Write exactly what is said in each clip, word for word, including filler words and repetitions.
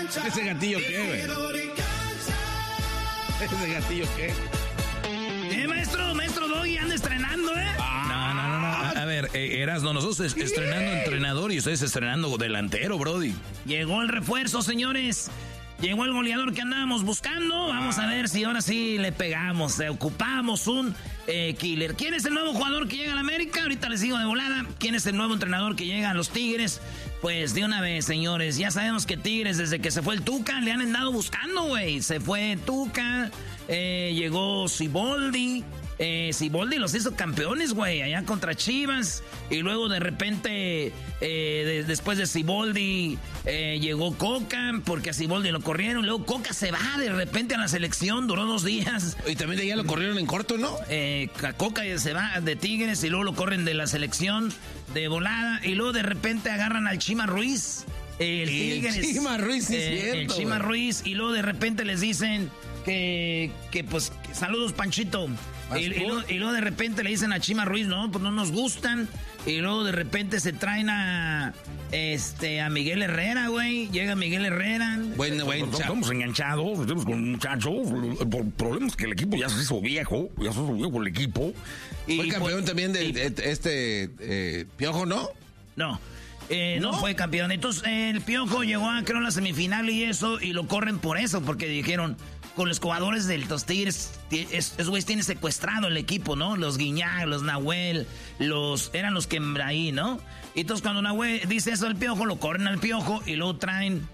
¿Ese gatillo qué, güey? ¿Ese gatillo qué? Eh, maestro, maestro Doggy, anda estrenando, ¿eh? No, no, no, no. A, a ver, eh, Erasno, nosotros es, estrenando entrenador y ustedes estrenando delantero, brody. Llegó el refuerzo, señores. Llegó el goleador que andábamos buscando. Vamos a ver si ahora sí le pegamos. Eh, ocupamos un eh, killer. ¿Quién es el nuevo jugador que llega a la América? Ahorita les digo de volada. ¿Quién es el nuevo entrenador que llega a los Tigres? Pues de una vez, señores. Ya sabemos que Tigres, desde que se fue el Tuca, le han andado buscando, güey. Se fue Tuca, eh, llegó Siboldi. Eh, Siboldi los hizo campeones, güey, allá contra Chivas. Y luego de repente, eh, de, después de Siboldi, eh, llegó Coca, porque a Siboldi lo corrieron. Luego Coca se va de repente a la selección, duró dos días. Y también de allá lo corrieron en corto, ¿no? Eh, Coca se va de Tigres y luego lo corren de la selección de volada. Y luego de repente agarran al Chima Ruiz. El Tigres. El Chima Ruiz, sí, eh, cierto, El Chima güey. Ruiz. Y luego de repente les dicen que, que pues, que saludos, Panchito. Y, y, luego, y luego de repente le dicen a Chima Ruiz, no, pues no nos gustan. Y luego de repente se traen a este a Miguel Herrera, güey. Llega Miguel Herrera. Bueno, bueno, Estamos enganchados, estamos con un muchacho. El problema es que el equipo ya se hizo viejo. Ya se hizo viejo el equipo. Y fue campeón pues, también de, y, de este eh, Piojo, ¿no? No. Eh, no. no fue campeón. Entonces eh, el Piojo llegó a creo a la semifinal y eso, y lo corren por eso, porque dijeron, con los jugadores del los Tigres, esos güeyes tienen secuestrado el equipo, ¿no? Los Guiñac, los Nahuel, los eran los que ahí, ¿no? Y entonces cuando Nahuel dice eso al Piojo, lo corren al Piojo y luego traen,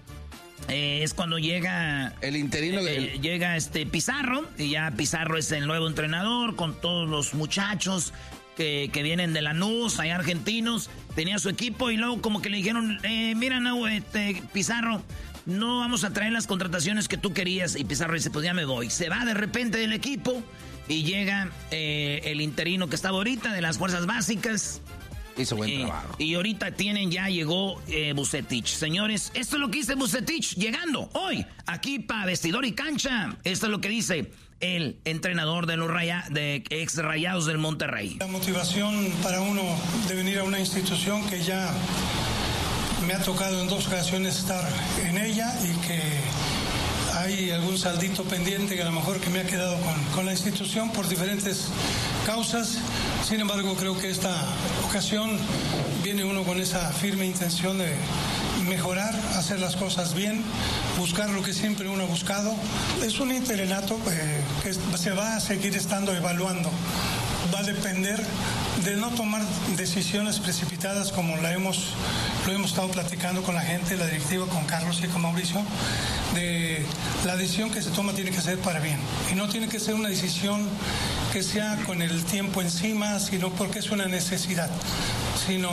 eh, es cuando llega el interino eh, del... eh, llega este Pizarro, y ya Pizarro es el nuevo entrenador con todos los muchachos que, que vienen de Lanús, hay argentinos, tenía su equipo y luego como que le dijeron, eh, mira, no, este, Pizarro, no vamos a traer las contrataciones que tú querías. Y Pizarro dice, pues ya me voy. Se va de repente del equipo y llega eh, el interino que estaba ahorita de las fuerzas básicas. Hizo buen eh, trabajo. Y ahorita tienen, ya llegó eh, Vucetich. Señores, esto es lo que dice Vucetich llegando hoy aquí para Vestidor y Cancha. Esto es lo que dice el entrenador de los raya, de ex Rayados del Monterrey. La motivación para uno de venir a una institución que ya me ha tocado en dos ocasiones estar en ella y que hay algún saldito pendiente que a lo mejor que me ha quedado con, con la institución por diferentes causas. Sin embargo, creo que esta ocasión viene uno con esa firme intención de mejorar, hacer las cosas bien, buscar lo que siempre uno ha buscado. Es un interinato eh, que se va a seguir estando evaluando. Va a depender de no tomar decisiones precipitadas como la hemos, lo hemos estado platicando con la gente, la directiva, con Carlos y con Mauricio, de la decisión que se toma tiene que ser para bien. Y no tiene que ser una decisión que sea con el tiempo encima, sino porque es una necesidad, sino